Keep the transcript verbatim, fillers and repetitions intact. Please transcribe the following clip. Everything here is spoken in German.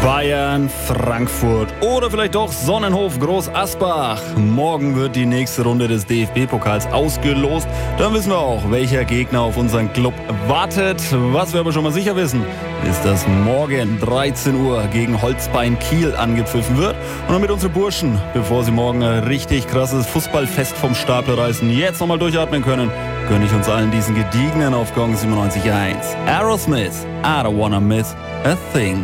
Bayern, Frankfurt oder vielleicht doch Sonnenhof Groß Asbach. Morgen wird die nächste Runde des D F B-Pokals ausgelost. Dann wissen wir auch, welcher Gegner auf unseren Club wartet. Was wir aber schon mal sicher wissen, ist, dass morgen dreizehn Uhr gegen Holzbein Kiel angepfiffen wird. Und damit unsere Burschen, bevor sie morgen ein richtig krasses Fußballfest vom Stapel reißen, jetzt nochmal durchatmen können, gönne ich uns allen diesen gediegenen auf Gong siebenundneunzig Komma eins. Aerosmith, I don't wanna miss a thing.